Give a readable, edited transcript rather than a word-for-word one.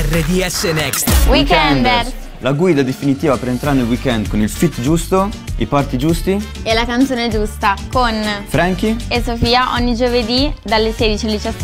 RDS Next. Weekenders. La guida definitiva per entrare nel weekend con il fit giusto, i party giusti E la canzone giusta con Frankie e Sofia ogni giovedì dalle 16 alle 17